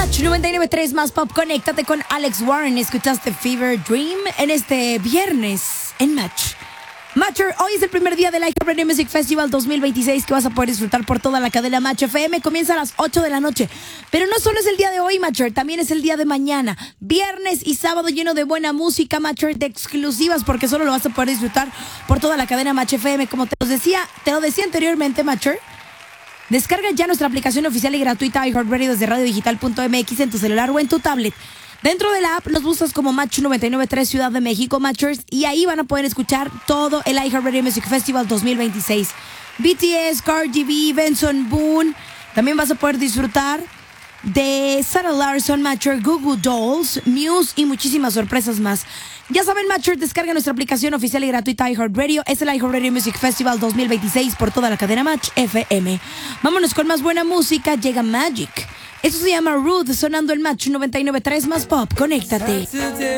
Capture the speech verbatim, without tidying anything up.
Match noventa y nueve punto tres más pop. Conéctate con Alex Warren. Escuchaste Fever Dream en este viernes en Match. Matcher, hoy es el primer día del iHeartRadio Music Festival dos mil veintiséis que vas a poder disfrutar por toda la cadena Match F M. Comienza a las ocho de la noche. Pero no solo es el día de hoy, Matcher, también es el día de mañana. Viernes y sábado lleno de buena música, Matcher, de exclusivas, porque solo lo vas a poder disfrutar por toda la cadena Match F M. Como te lo decía, te lo decía anteriormente, Matcher. Descarga ya nuestra aplicación oficial y gratuita iHeartRadio desde radio digital punto m x en tu celular o en tu tablet. Dentro de la app los buscas como Match noventa y nueve punto tres Ciudad de México, Matchers, y ahí van a poder escuchar todo el iHeartRadio Music Festival dos mil veintiséis. B T S, Cardi B, Benson Boone. También vas a poder disfrutar de Sarah Larson, Matcher, Goo Goo Dolls, Muse y muchísimas sorpresas más. Ya saben, Matcher, descarga nuestra aplicación oficial y gratuita iHeartRadio. Es el iHeartRadio Music Festival dos mil veintiséis por toda la cadena Match F M. Vámonos con más buena música. Llega Magic. Eso se llama Rude, sonando el Match noventa y nueve punto tres más pop. Conéctate.